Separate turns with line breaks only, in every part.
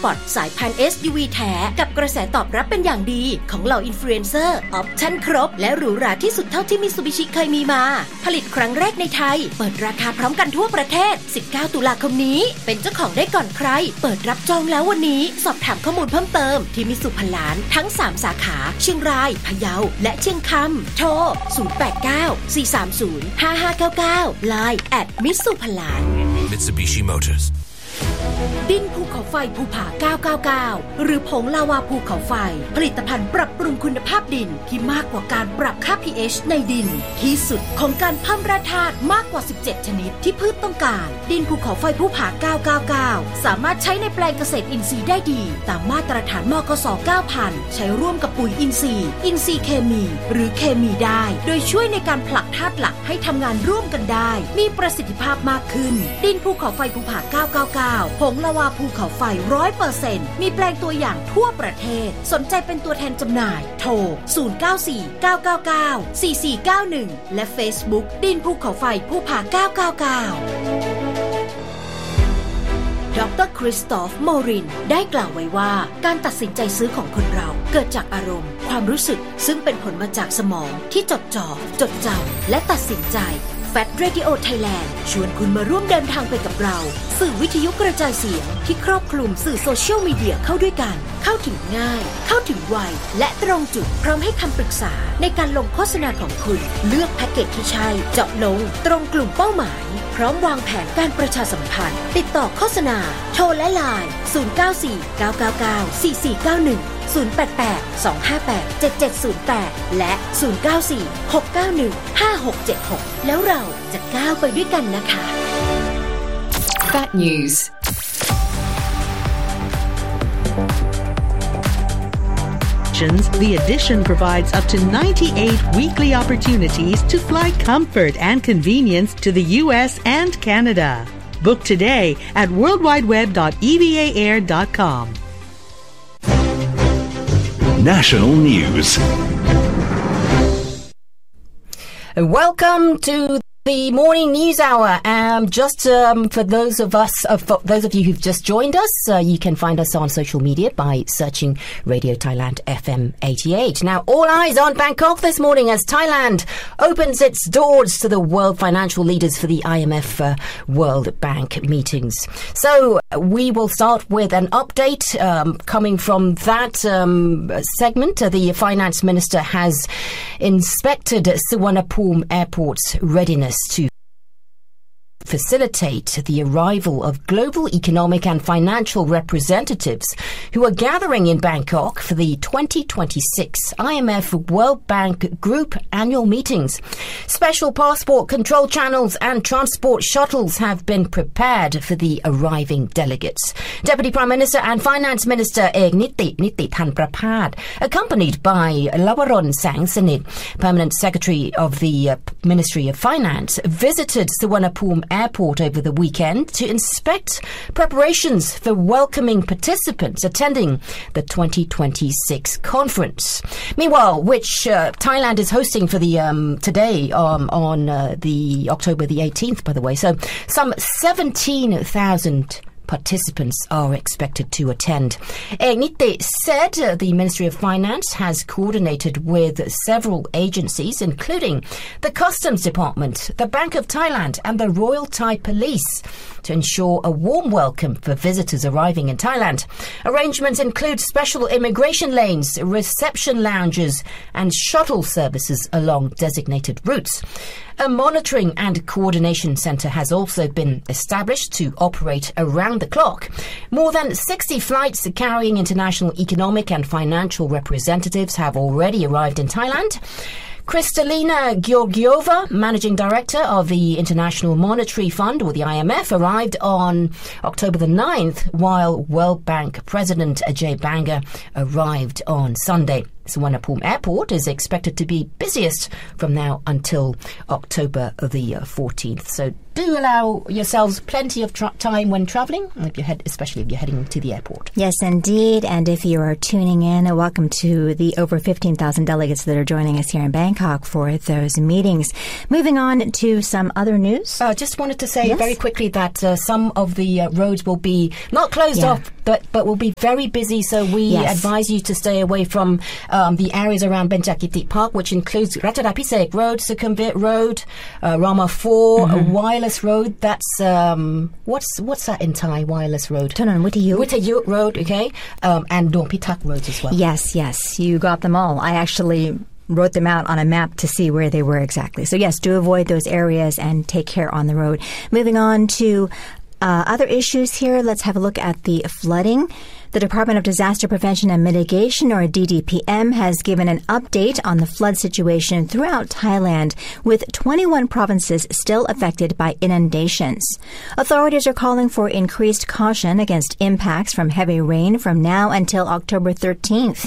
Sport สายพันธุ์ SUV แท้กับกระแสตอบรับเป็นอย่างดีของเหล่าอินฟลูเอนเซอร์ออปชั่นครบและหรูหราที่สุดเท่าที่มิตซูบิชิเคยมีมาผลิตครั้งแรกในไทยเปิดราคาพร้อมกันทั่วประเทศ19ตุลาคมนี้เป็นเจ้าของได้ก่อนใครเปิดรับจองแล้ววันนี้สอบถามข้อมูลเพิ่มเติมที่มิตซูพันล้านทั้ง3สาขาเชียงรายพะเยาและเชียงคำโทร089 430 5599 Line @mitsuพันล้าน
Mitsubishi Motors
ดินภูเขาไฟภูผา999หรือผงลาวาภูเขาไฟผลิตภัณฑ์ปรับปรุงคุณภาพดินที่มากกว่าการปรับค่า pH ในดินที่สุดของการเพิ่มแร่ธาตุมากกว่า17ชนิดที่พืชต้องการดินภูเขาไฟภูผา999สามารถใช้ในแปลงเกษตรอินทรีย์ได้ดีตามมาตรฐานมกส. 9000ใช้ร่วมกับปุ๋ยอินทรีย์เคมีหรือเคมีได้โดยช่วยในการผลักธาตุหลักให้ทำงานร่วมกันได้มีประสิทธิภาพมากขึ้นดินภูเขาไฟภูผา999ผงลาวาภูเขาไฟ 100% มีแปลงตัวอย่างทั่วประเทศสนใจเป็นตัวแทนจำหน่ายโทร0949994491และ Facebook ดินภูเขาไฟภูผา999ดร.คริสตอฟ โมรินได้กล่าวไว้ว่าการตัดสินใจซื้อของคนเราเกิดจากอารมณ์ความรู้สึกซึ่งเป็นผลมาจากสมองที่จดจ่อจดจำและตัดสินใจFat Radio Thailand ชวนคุณมาร่วมเดินทางไปกับเราสื่อวิทยุกระจายเสียงที่ครอบคลุมสื่อโซเชียลมีเดียเข้าด้วยกันเข้าถึงง่ายเข้าถึงไวและตรงจุดพร้อมให้คำปรึกษาในการลงโฆษณาของคุณเลือกแพ็กเกจที่ใช่เจาะลงตรงกลุ่มเป้าหมายพร้อมวางแผนการประชาสัมพันธ์ติดต่อโฆษณาโทรและไลน์0949994491 088-258-7708 และ 094-691-5676 แล้วเราจะก้าวไปด้วยกันนะคะ
Fat News
The edition provides up to 98 weekly opportunities to fly comfort and convenience to the U.S. and Canada. Book today at worldwideweb.evaair.com.
National News.
Welcome to the morning news hour. For those of you who've just joined us, you can find us on social media by searching Radio Thailand FM 88. Now, all eyes on Bangkok this morning as Thailand opens its doors to the world financial leaders for the IMF World Bank meetings. So we will start with an update coming from that segment. The finance minister has inspected Suvarnabhumi Airport's readiness to facilitate the arrival of global economic and financial representatives who are gathering in Bangkok for the 2026 IMF World Bank Group annual meetings. Special passport control channels and transport shuttles have been prepared for the arriving delegates. Deputy Prime Minister and Finance Minister Ek Niti Thanpraphat, accompanied by Lawaron Sangsanit, Permanent Secretary of the Ministry of Finance, visited Suvarnabhumi Airport over the weekend to inspect preparations for welcoming participants attending the 2026 conference. Meanwhile, which Thailand is hosting for the today on the October the 18th, by the way. So some 17,000 participants are expected to attend. Ek Niti said the Ministry of Finance has coordinated with several agencies, including the Customs Department, the Bank of Thailand and the Royal Thai Police, to ensure a warm welcome for visitors arriving in Thailand. Arrangements include special immigration lanes, reception lounges and shuttle services along designated routes. A monitoring and coordination centre has also been established to operate around the clock. More than 60 flights carrying international economic and financial representatives have already arrived in Thailand. Kristalina Georgieva, Managing Director of the International Monetary Fund, or the IMF, arrived on October the 9th, while World Bank President Ajay Banga arrived on Sunday. Suvarnabhumi Airport is expected to be busiest from now until October the 14th. So do allow yourselves plenty of time when travelling, especially if you're heading to the airport.
Yes, indeed. And if you are tuning in, welcome to the over 15,000 delegates that are joining us here in Bangkok for those meetings. Moving on to some other news.
Just wanted to say very quickly that some of the roads will be not closed off, but will be very busy. So we advise you to stay away from the areas around Benjakiti Park, which includes Ratchadapisek Road, Sukhumvit Road, Rama 4, Wireless Road. That's what's that in Thai? Wireless Road. Wittayut Road, okay, and Dongpitak Road as well.
Yes, you got them all. I actually wrote them out on a map to see where they were exactly. So yes, do avoid those areas and take care on the road. Moving on to other issues here, let's have a look at the flooding. The Department of Disaster Prevention and Mitigation, or DDPM, has given an update on the flood situation throughout Thailand, with 21 provinces still affected by inundations. Authorities are calling for increased caution against impacts from heavy rain from now until October 13th.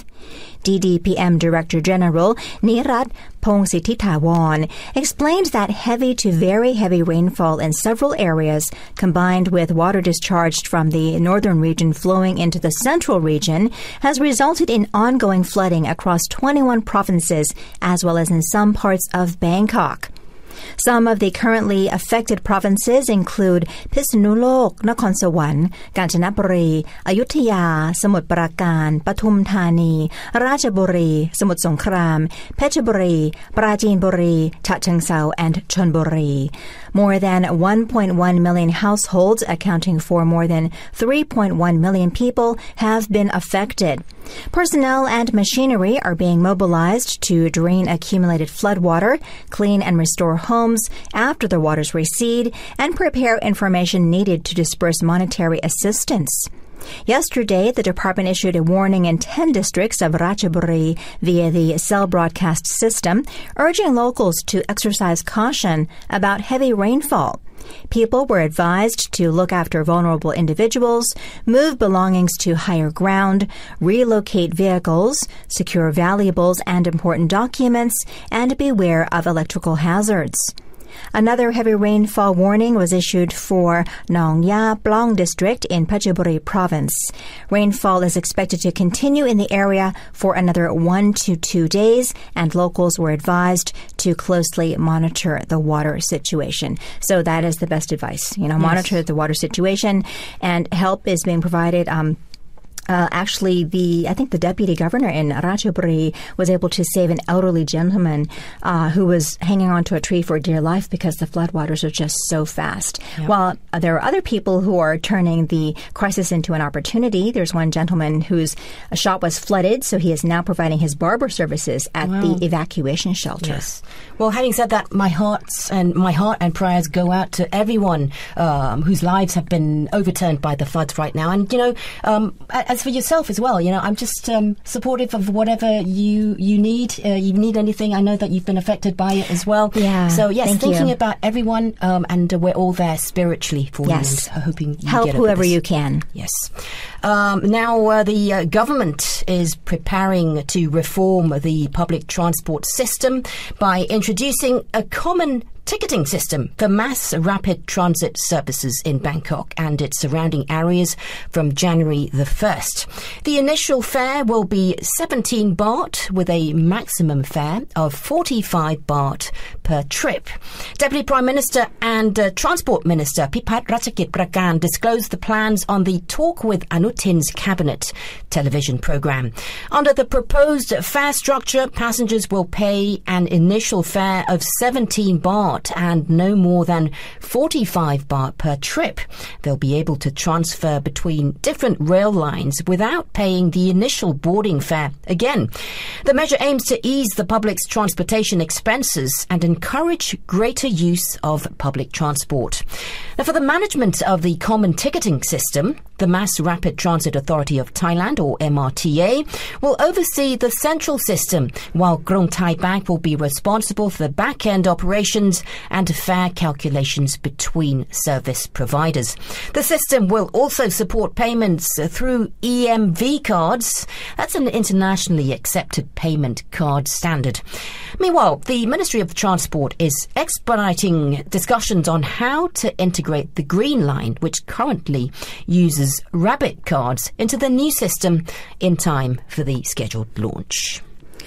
DDPM Director General Nirat Pongsithithawan explained that heavy to very heavy rainfall in several areas, combined with water discharged from the northern region flowing into the central region, has resulted in ongoing flooding across 21 provinces, as well as in some parts of Bangkok. Some of the currently affected provinces include Phitsanulok, Nakhon Sawan, Kanchanaburi, Ayutthaya, Samut Prakan, Pathum Thani, Ratchaburi, Samut Songkhram, Phetchaburi, Prachinburi, Chachoengsao, and Chonburi. More than 1.1 million households, accounting for more than 3.1 million people, have been affected. Personnel and machinery are being mobilized to drain accumulated floodwater, clean and restore homes after the waters recede, and prepare information needed to disperse monetary assistance. Yesterday, the department issued a warning in 10 districts of Ratchaburi via the cell broadcast system, urging locals to exercise caution about heavy rainfall. People were advised to look after vulnerable individuals, move belongings to higher ground, relocate vehicles, secure valuables and important documents, and beware of electrical hazards. Another heavy rainfall warning was issued for Nong Ya Plong district in Phetchaburi province. Rainfall is expected to continue in the area for another 1 to 2 days, and locals were advised to closely monitor the water situation. So that is the best advice. Monitor the water situation, and help is being provided. I think the deputy governor in Ratchaburi was able to save an elderly gentleman who was hanging onto a tree for dear life because the floodwaters are just so fast. Yep. While there are other people who are turning the crisis into an opportunity. There's one gentleman whose shop was flooded, so he is now providing his barber services at the evacuation shelter.
Yes. Well, having said that, my heart and prayers go out to everyone whose lives have been overturned by the floods right now. And as for yourself as well, I'm just supportive of whatever you need. You need anything, I know that you've been affected by it as well.
Yeah.
So yes, thinking about everyone, and we're all there spiritually for you, and hoping you
help
get
whoever
this.
You can.
Yes. Now the government is preparing to reform the public transport system by introducing a common ticketing system for mass rapid transit services in Bangkok and its surrounding areas from January the 1st. The initial fare will be 17 baht with a maximum fare of 45 baht per trip. Deputy Prime Minister and Transport Minister Pipat Ratchakit Prakan disclosed the plans on the Talk with Anutin's Cabinet television program. Under the proposed fare structure, passengers will pay an initial fare of 17 baht and no more than 45 baht per trip. They'll be able to transfer between different rail lines without paying the initial boarding fare again. The measure aims to ease the public's transportation expenses and encourage greater use of public transport. Now, for the management of the common ticketing system, The Mass Rapid Transit Authority of Thailand, or MRTA, will oversee the central system, while Krung Thai Bank will be responsible for the back-end operations and fare calculations between service providers. The system will also support payments through EMV cards. That's an internationally accepted payment card standard. Meanwhile, the Ministry of Transport is expediting discussions on how to integrate the Green Line, which currently uses rabbit cards, into the new system in time for the scheduled launch.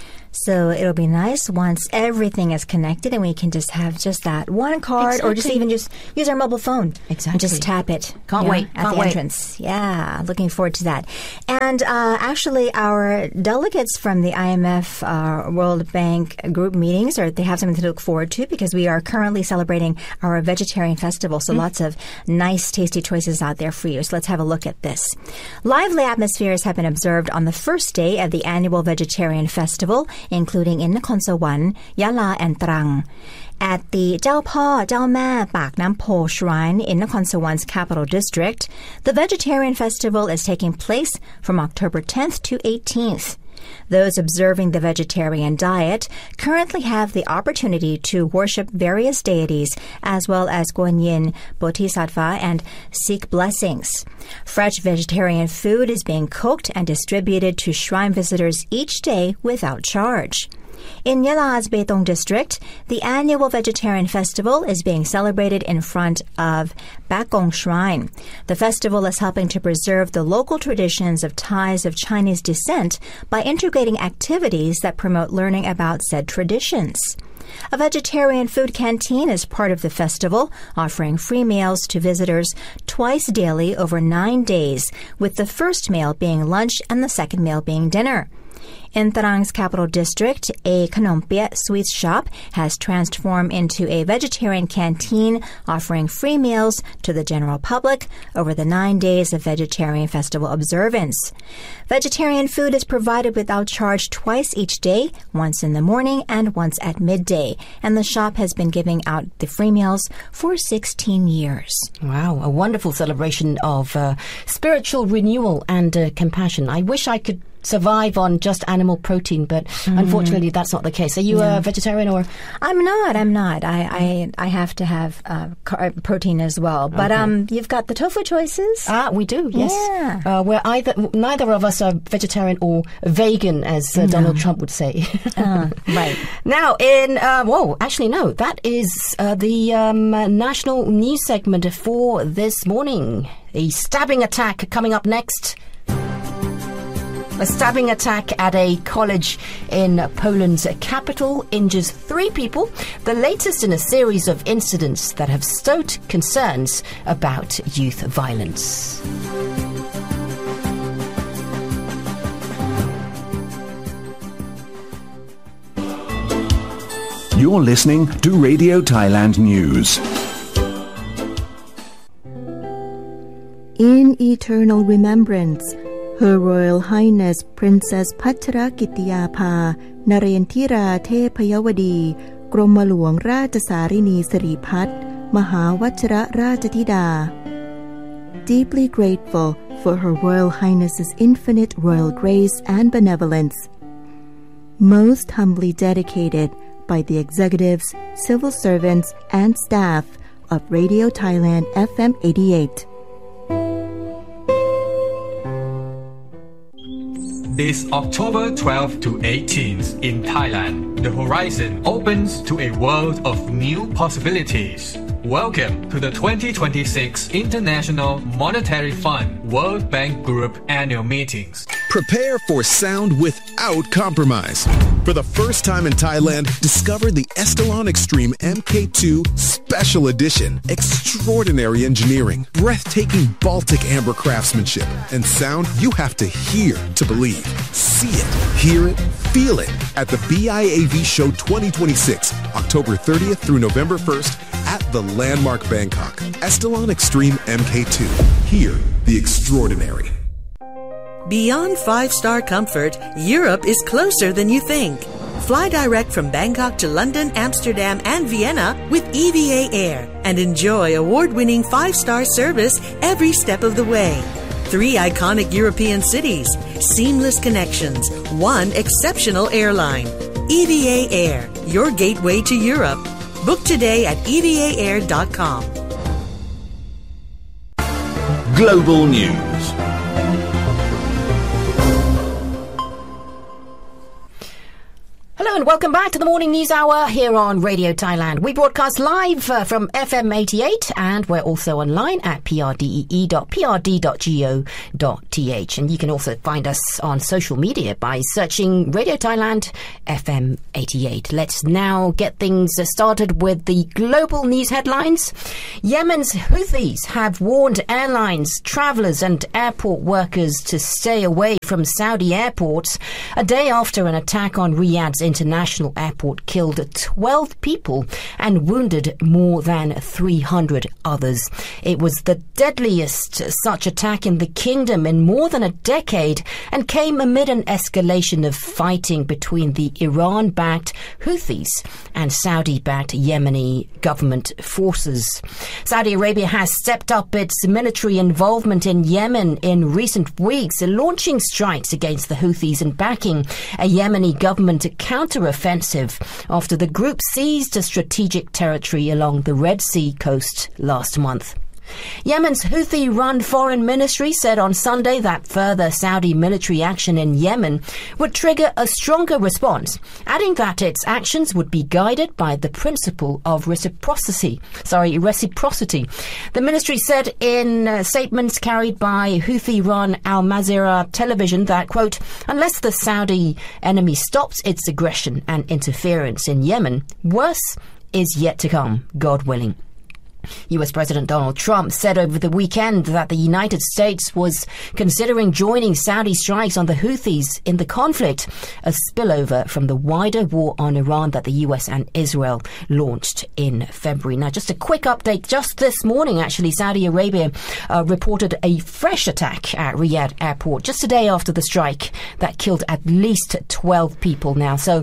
So it'll be nice once everything is connected and we can just have just that one card, or just even just use our mobile phone.
Exactly.
And just tap it.
Can't wait.
At the entrance. Yeah, looking forward to that. And actually, our delegates from the IMF World Bank group meetings, they have something to look forward to, because we are currently celebrating our vegetarian festival. So lots of nice, tasty choices out there for you. So let's have a look at this. Lively atmospheres have been observed on the first day of the annual vegetarian festival, including in Nakhon Sawan, Yala and Trang. At the Jalpa Jalma Pak Nam Po Shrine in Nakhon Sawan's capital district, the vegetarian festival is taking place from October 10th to 18th. Those observing the vegetarian diet currently have the opportunity to worship various deities, as well as Guan Yin, Bodhisattva, and seek blessings. Fresh vegetarian food is being cooked and distributed to shrine visitors each day without charge. In Yala's Betong district, the annual vegetarian festival is being celebrated in front of Bakong Shrine. The festival is helping to preserve the local traditions of Thais of Chinese descent by integrating activities that promote learning about said traditions. A vegetarian food canteen is part of the festival, offering free meals to visitors twice daily over 9 days, with the first meal being lunch and the second meal being dinner. In Trang's capital district, a Kanompia sweets shop has transformed into a vegetarian canteen, offering free meals to the general public over the 9 days of vegetarian festival observance. Vegetarian food is provided without charge twice each day, once in the morning and once at midday, and the shop has been giving out the free meals for 16 years.
Wow, a wonderful celebration of spiritual renewal and compassion. I wish I could survive on just animal protein, but unfortunately that's not the case. Are you a vegetarian or? I'm not. I have to have protein as well. But you've got the tofu choices.
We do, yes.
Yeah. We're neither of us are vegetarian or vegan, as Donald Trump would say.
Right.
Now, that is the national news segment for this morning. A stabbing attack coming up next. A stabbing attack at a college in Poland's capital injures 3 people, the latest in a series of incidents that have stoked concerns about youth violence.
You're listening to Radio Thailand News.
In eternal remembrance, Her Royal Highness Princess Pachrakitiyapha Narendra Thepayawadi กรมหลวงราชสารินีสิริพัฒน์มหาวชิรราชธิดา Deeply grateful for Her Royal Highness's infinite royal grace and benevolence. Most humbly dedicated by the executives, civil servants, and staff of Radio Thailand FM 88.
This October 12th to 18th in Thailand, the horizon opens to a world of new possibilities. Welcome to the 2026 International Monetary Fund World Bank Group Annual Meetings.
Prepare for sound without compromise. For the first time in Thailand, discover the Estelon Extreme MK2 Special Edition. Extraordinary engineering, breathtaking Baltic amber craftsmanship, and sound you have to hear to believe. See it, hear it, feel it at the BIAV Show 2026, October 30th through November 1st at the Landmark Bangkok. Estelon Extreme MK2. Hear the extraordinary.
Beyond 5-star comfort, Europe is closer than you think. Fly direct from Bangkok to London, Amsterdam, and Vienna with EVA Air and enjoy award-winning 5-star service every step of the way. 3 iconic European cities, seamless connections, 1 exceptional airline. EVA Air, your gateway to Europe. Book today at evaair.com.
Global News.
Hello and welcome back to the Morning News Hour here on Radio Thailand. We broadcast live from FM 88 and we're also online at prdee.prd.go.th. And you can also find us on social media by searching Radio Thailand FM 88. Let's now get things started with the global news headlines. Yemen's Houthis have warned airlines, travellers and airport workers to stay away from Saudi airports a day after an attack on Riyadh's international airport killed 12 people and wounded more than 300 others. It was the deadliest such attack in the kingdom in more than a decade and came amid an escalation of fighting between the Iran-backed Houthis and Saudi-backed Yemeni government forces. Saudi Arabia has stepped up its military involvement in Yemen in recent weeks, launching strikes against the Houthis and backing a Yemeni government counter-offensive after the group seized a strategic territory along the Red Sea coast last month. Yemen's Houthi-run foreign ministry said on Sunday that further Saudi military action in Yemen would trigger a stronger response, adding that its actions would be guided by the principle of reciprocity. The ministry said in statements carried by Houthi-run Al Mazira television that, quote, unless the Saudi enemy stops its aggression and interference in Yemen, worse is yet to come, God willing. US President Donald Trump said over the weekend that the United States was considering joining Saudi strikes on the Houthis in the conflict, a spillover from the wider war on Iran that the US and Israel launched in February. Now, just a quick update. Just this morning, actually, Saudi Arabia reported a fresh attack at Riyadh airport just a day after the strike that killed at least 12 people now. So,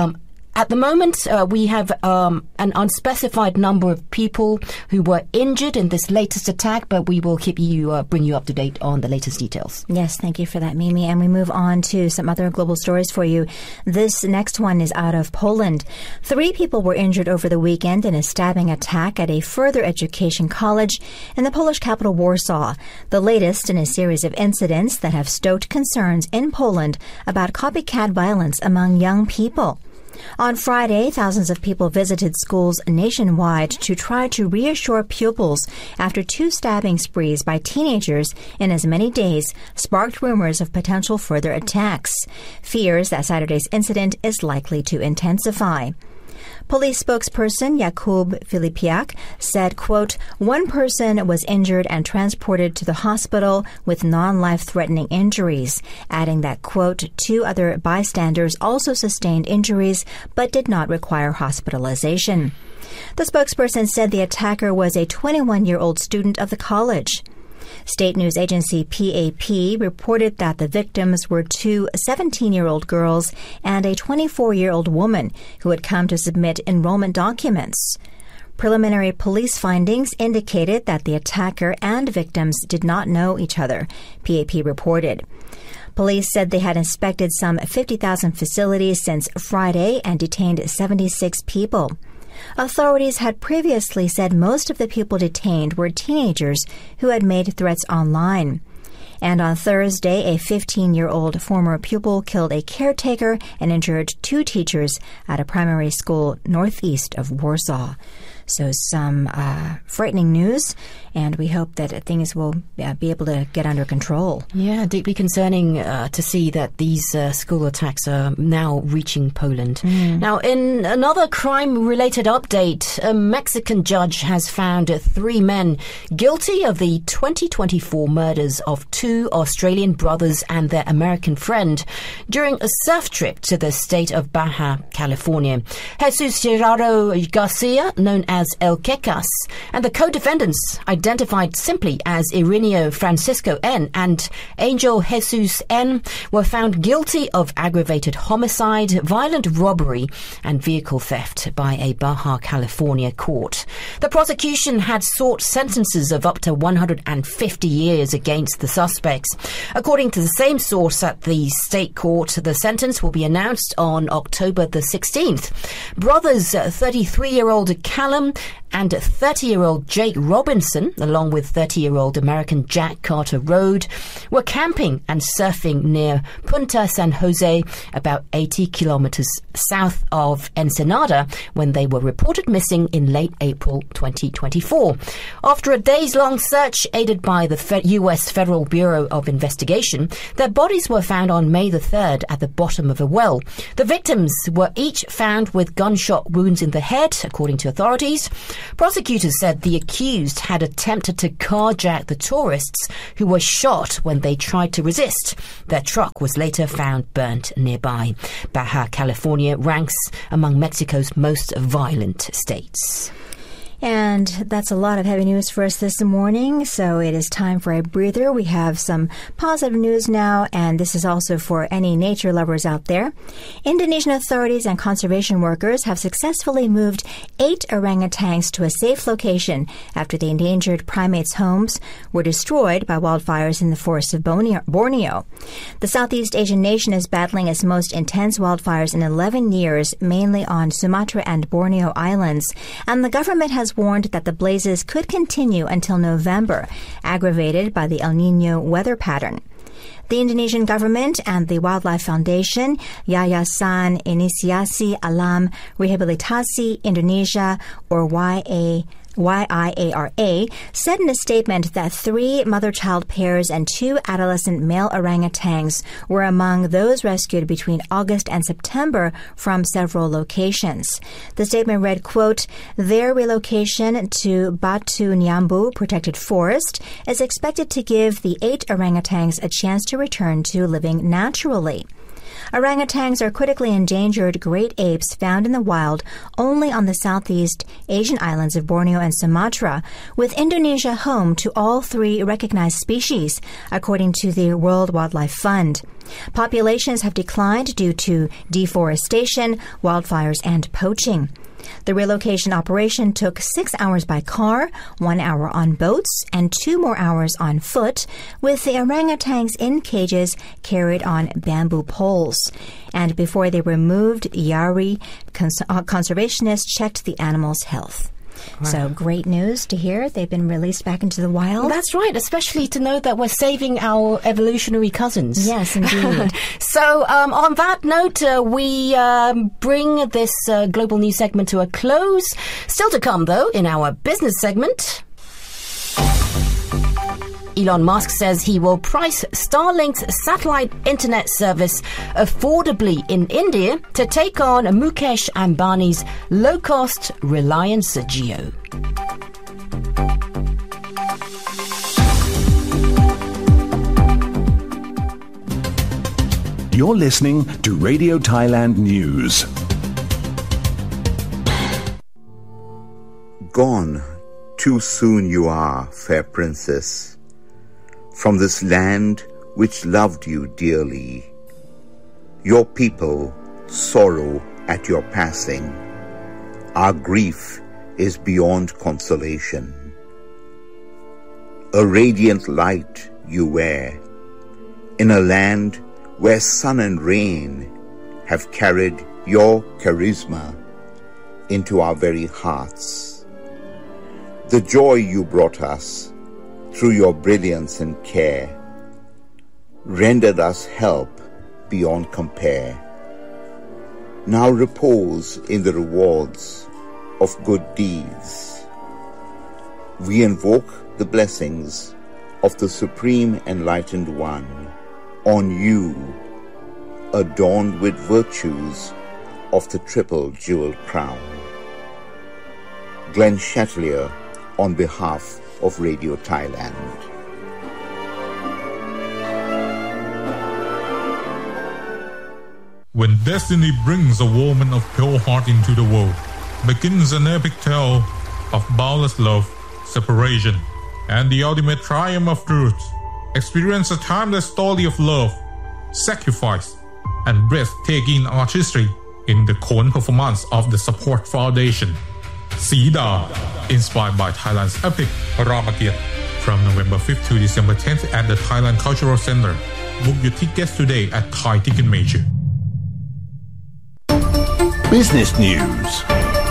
at the moment, we have an unspecified number of people who were injured in this latest attack, but we will bring you up to date on the latest details.
Yes, thank you for that, Mimi. And we move on to some other global stories for you. This next one is out of Poland. 3 people were injured over the weekend in a stabbing attack at a further education college in the Polish capital, Warsaw, the latest in a series of incidents that have stoked concerns in Poland about copycat violence among young people. On Friday, thousands of people visited schools nationwide to try to reassure pupils after 2 stabbing sprees by teenagers in as many days sparked rumors of potential further attacks. Fears that Saturday's incident is likely to intensify. Police spokesperson Jakub Filipiak said, quote, 1 person was injured and transported to the hospital with non-life-threatening injuries, adding that, quote, 2 other bystanders also sustained injuries but did not require hospitalization. The spokesperson said the attacker was a 21-year-old student of the college. State news agency PAP reported that the victims were 2 17-year-old girls and a 24-year-old woman who had come to submit enrollment documents. Preliminary police findings indicated that the attacker and victims did not know each other, PAP reported. Police said they had inspected some 50,000 facilities since Friday and detained 76 people. Authorities had previously said most of the people detained were teenagers who had made threats online. And on Thursday, a 15-year-old former pupil killed a caretaker and injured 2 teachers at a primary school northeast of Warsaw. So some frightening news, and we hope that things will be able to get under control.
Yeah, deeply concerning to see that these school attacks are now reaching Poland. Now, in another crime-related update, a Mexican judge has found 3 men guilty of the 2024 murders of 2 Australian brothers and their American friend during a surf trip to the state of Baja California. Jesus Gerardo Garcia, known as El Quecas, and the co-defendants, identified simply as Irineo Francisco N. and Angel Jesus N., were found guilty of aggravated homicide, violent robbery, and vehicle theft by a Baja California court. The prosecution had sought sentences of up to 150 years against the suspects. According to the same source at the state court, the sentence will be announced on October the 16th. Brothers 33-year-old Callum and 30-year-old Jake Robinson, along with 30-year-old American Jack Carter Road, were camping and surfing near Punta San Jose, about 80 kilometers south of Ensenada, when they were reported missing in late April 2024. After a days-long search aided by the U.S. Federal Bureau of Investigation, their bodies were found on May the 3rd at the bottom of a well. The victims were each found with gunshot wounds in the head, according to authorities. Prosecutors said the accused had attempted to carjack the tourists who were shot when they tried to resist. Their truck was later found burnt nearby. Baja California ranks among Mexico's most violent states.
And that's a lot of heavy news for us this morning, so it is time for a breather. We have some positive news now, and this is also for any nature lovers out there. Indonesian authorities and conservation workers have successfully moved 8 orangutans to a safe location after the endangered primates' homes were destroyed by wildfires in the forests of Borneo. The Southeast Asian nation is battling its most intense wildfires in 11 years, mainly on Sumatra and Borneo Islands, and the government has warned that the blazes could continue until November, aggravated by the El Niño weather pattern. The Indonesian government and the Wildlife Foundation, Yayasan Inisiasi Alam Rehabilitasi Indonesia, or YIARA, said in a statement that 3 mother-child pairs and 2 adolescent male orangutans were among those rescued between August and September from several locations. The statement read, quote, "Their relocation to Batu Nyambu Protected Forest is expected to give the 8 orangutans a chance to return to living naturally." Orangutans are critically endangered great apes found in the wild only on the Southeast Asian islands of Borneo and Sumatra, with Indonesia home to all 3 recognized species, according to the World Wildlife Fund. Populations have declined due to deforestation, wildfires, and poaching. The relocation operation took 6 hours by car, 1 hour on boats, and 2 more hours on foot, with the orangutans in cages carried on bamboo poles. And before they were moved, Yari conservationists checked the animals' health. Wow. So great news to hear. They've been released back into the wild.
That's right, especially to know that we're saving our evolutionary cousins.
Yes, indeed.
So on that note, we bring this global news segment to a close. Still to come, though, in our business segment. Elon Musk says he will price Starlink's satellite internet service affordably in India to take on Mukesh Ambani's low-cost Reliance Jio.
You're listening to Radio Thailand News.
Gone, too soon you are, fair princess, from this land which loved you dearly. Your people sorrow at your passing. Our grief is beyond consolation. A radiant light you wear, in a land where sun and rain have carried your charisma into our very hearts. The joy you brought us through your brilliance and care rendered us help beyond compare. Now repose in the rewards of good deeds. We invoke the blessings of the Supreme Enlightened One on you, adorned with virtues of the triple jeweled crown. Glenn Chatelier on behalf of Radio Thailand.
When destiny brings a woman of pure heart into the world, begins an epic tale of boundless love, separation, and the ultimate triumph of truth. Experience a timeless story of love, sacrifice, and breathtaking artistry in the Khon performance of the Support Foundation. Sida, inspired by Thailand's epic Ramakiat, from November 5th to December 10th at the Thailand Cultural Center. Book your tickets today at Thai Ticket Major.
Business News.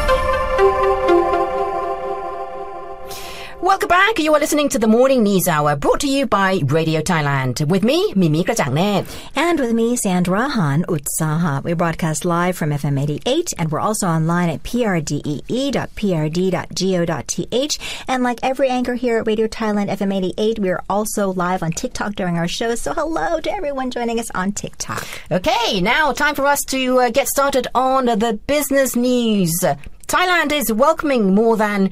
Welcome back. You are listening to the Morning News Hour, brought to you by Radio Thailand. With me, Mimi Krajangnet.
And with me, Sandra Han Utsaha. We broadcast live from FM 88, and we're also online at prdee.prd.go.th. And like every anchor here at Radio Thailand FM 88, we are also live on TikTok during our show. So hello to everyone joining us on TikTok.
Okay, now time for us to get started on the business news. Thailand is welcoming more than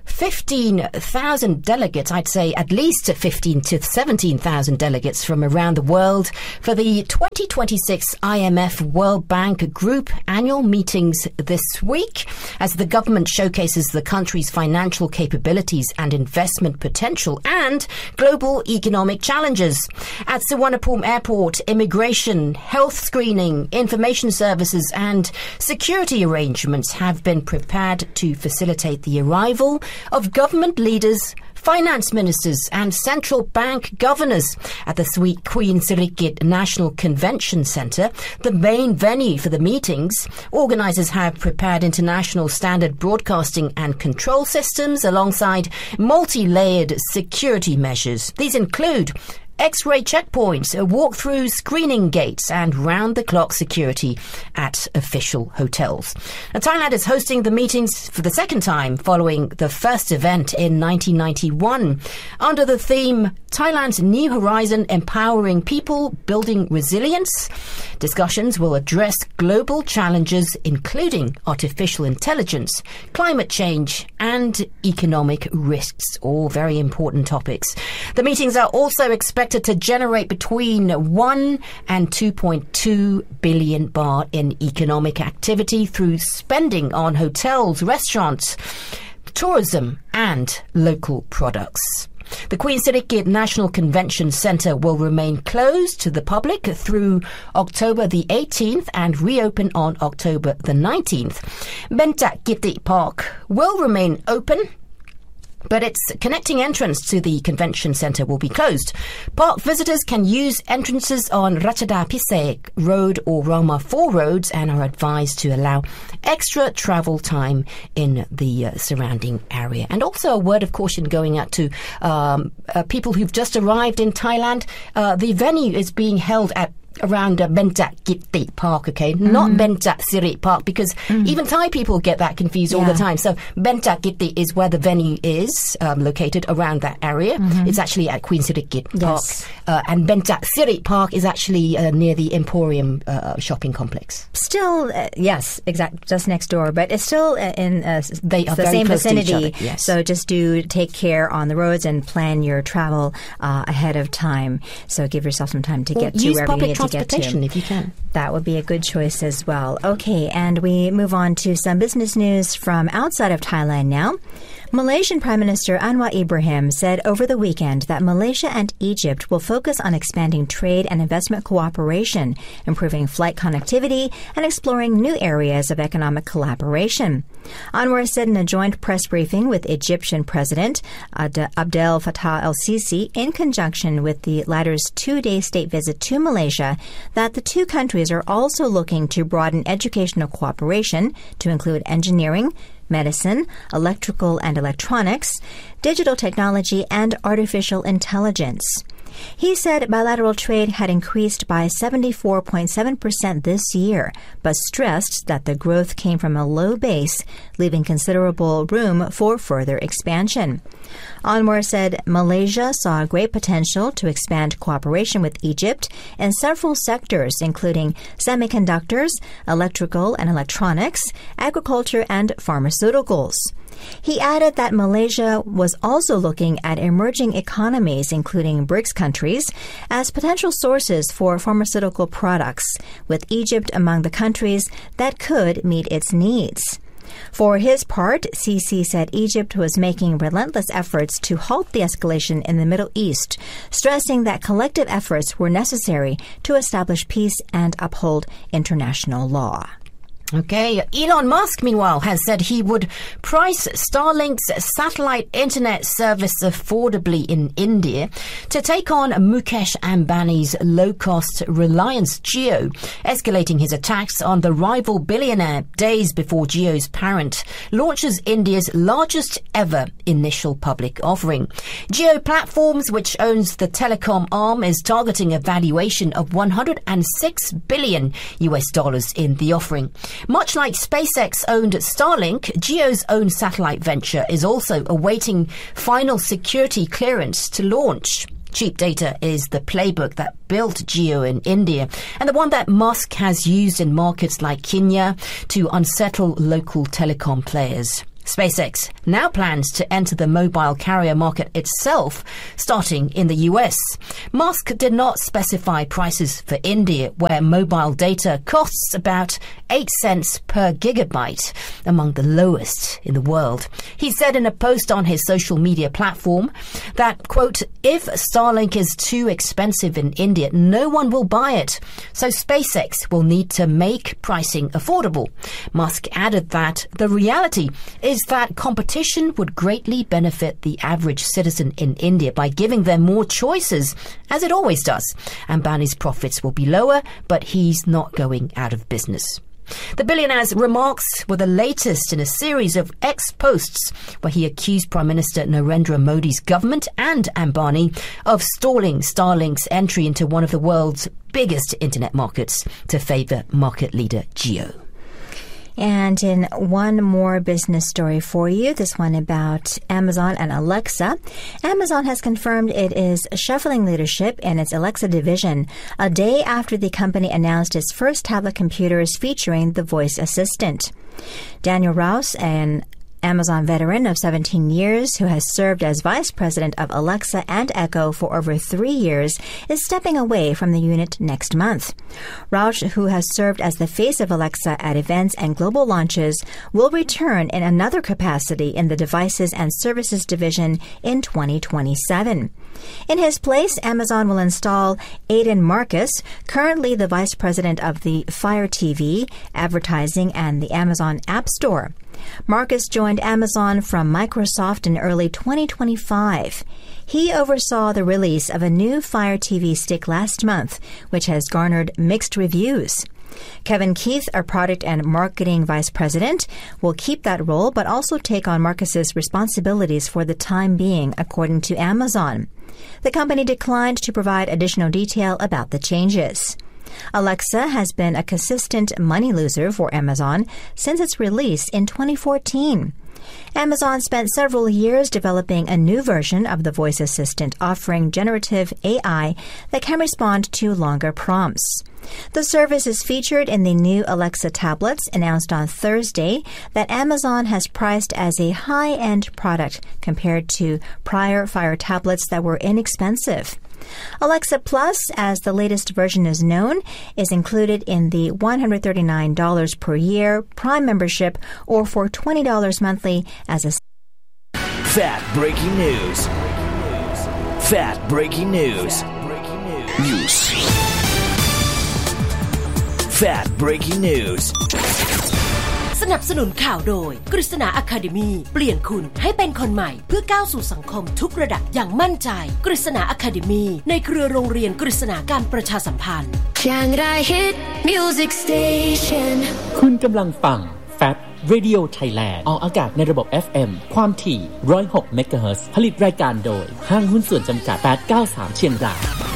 15,000 delegates, I'd say at least 15 to 17,000 delegates from around the world for the 2026 IMF World Bank Group annual meetings this week, as the government showcases the country's financial capabilities and investment potential and global economic challenges. At Suvarnabhumi Airport, immigration, health screening, information services and security arrangements have been prepared to facilitate the arrival of government leaders, finance ministers and central bank governors at the Queen Sirikit National Convention Centre, the main venue for the meetings. Organisers have prepared international standard broadcasting and control systems alongside multi-layered security measures. These include X-ray checkpoints, walk-through screening gates and round-the-clock security at official hotels. Now, Thailand is hosting the meetings for the second time following the first event in 1991 under the theme Thailand's New Horizon, Empowering People, Building Resilience. Discussions will address global challenges including artificial intelligence, climate change and economic risks, all very important topics. The meetings are also expected to generate between 1 and 2.2 billion baht in economic activity through spending on hotels, restaurants, tourism and local products. The Queen Sirikit National Convention Centre will remain closed to the public through October the 18th and reopen on October the 19th. Bentak Giti Park will remain open, but its connecting entrance to the convention centre will be closed. Park visitors can use entrances on Ratchada Pisek Road or Rama 4 roads and are advised to allow extra travel time in the surrounding area. And also a word of caution going out to people who've just arrived in Thailand. The venue is being held at around Bentak Giti Park, okay? Not Bentak Siri Park, because even Thai people get that confused all the time. So Bentak Giti is where the venue is located around that area. It's actually at Queen Sirikit Park. And Bentak Siri Park is actually near the Emporium shopping complex.
Still, yes, exactly, just next door, but it's still in
they are
the
very
same
close
vicinity.
to each other, yes.
So just do take care on the roads and plan your travel ahead of time. So give yourself some time to get to wherever you need to get to.
If you can.
That would be a good choice as well. Okay, and we move on to some business news from outside of Thailand now. Malaysian Prime Minister Anwar Ibrahim said over the weekend that Malaysia and Egypt will focus on expanding trade and investment cooperation, improving flight connectivity, and exploring new areas of economic collaboration. Anwar said in a joint press briefing with Egyptian President Abdel Fattah el-Sisi in conjunction with the latter's two-day state visit to Malaysia that the two countries are also looking to broaden educational cooperation to include engineering, medicine, electrical and electronics, digital technology, and artificial intelligence. He said bilateral trade had increased by 74.7% this year, but stressed that the growth came from a low base, leaving considerable room for further expansion. Anwar said Malaysia saw great potential to expand cooperation with Egypt in several sectors, including semiconductors, electrical and electronics, agriculture, and pharmaceuticals. He added that Malaysia was also looking at emerging economies, including BRICS countries, as potential sources for pharmaceutical products, with Egypt among the countries that could meet its needs. For his part, Sisi said Egypt was making relentless efforts to halt the escalation in the Middle East, stressing that collective efforts were necessary to establish peace and uphold international law.
Okay, Elon Musk, meanwhile, has said he would price Starlink's satellite internet service affordably in India to take on Mukesh Ambani's low-cost Reliance Jio, escalating his attacks on the rival billionaire days before Jio's parent launches India's largest ever initial public offering. Jio Platforms, which owns the telecom arm, is targeting a valuation of $106 billion in the offering. Much like SpaceX-owned Starlink, Jio's own satellite venture is also awaiting final security clearance to launch. Cheap data is the playbook that built Jio in India and the one that Musk has used in markets like Kenya to unsettle local telecom players. SpaceX now plans to enter the mobile carrier market itself, starting in the US. Musk did not specify prices for India, where mobile data costs about 8 cents per gigabyte, among the lowest in the world. He said in a post on his social media platform that, quote, if Starlink is too expensive in India, no one will buy it, so SpaceX will need to make pricing affordable. Musk added that the reality is that competition would greatly benefit the average citizen in India by giving them more choices, as it always does. Ambani's profits will be lower, but he's not going out of business. The billionaire's remarks were the latest in a series of ex-posts where he accused Prime Minister Narendra Modi's government and Ambani of stalling Starlink's entry into one of the world's biggest internet markets to favour market leader Jio.
And in one more business story for you, this one about Amazon and Alexa. Amazon has confirmed it is shuffling leadership in its Alexa division a day after the company announced its first tablet computers featuring the voice assistant. Daniel Rouse, an Amazon veteran of 17 years who has served as vice president of Alexa and Echo for over 3 years, is stepping away from the unit next month. Rauch, who has served as the face of Alexa at events and global launches, will return in another capacity in the Devices and Services division in 2027. In his place, Amazon will install Aidan Marcus, currently the vice president of the Fire TV, advertising, and the Amazon App Store. Marcus joined Amazon from Microsoft in early 2025. He oversaw the release of a new Fire TV stick last month, which has garnered mixed reviews. Kevin Keith, our product and marketing vice president, will keep that role but also take on Marcus's responsibilities for the time being, according to Amazon. The company declined to provide additional detail about the changes. Alexa has been a consistent money loser for Amazon since its release in 2014. Amazon spent several years developing a new version of the voice assistant offering generative AI that can respond to longer prompts. The service is featured in the new Alexa tablets announced on Thursday that Amazon has priced as a high-end product compared to prior Fire tablets that were inexpensive. Alexa Plus, as the latest version is known, is included in the $139 per year Prime membership or for $20 monthly as a...
Fat breaking news. Fat breaking news. News. Fat breaking news.
สนับสนุนข่าวโดยกฤษณาอะคาเดมีเปลี่ยนคุณให้เป็นคนใหม่เพื่อก้าวสู่สังคมทุกระดับอย่างมั่นใจกฤษณาอะคาเดมีในเครือโรงเรียนกฤษณาการประชาสัมพันธ์
Music Station คุณกำลังฟัง Fat Radio Thailand ออกอากาศในระบบ FM ความถี่106 เมกะเฮิรตซ์ผลิตรายการโดยห้างหุ้นส่วนจำกัด893เชียงราย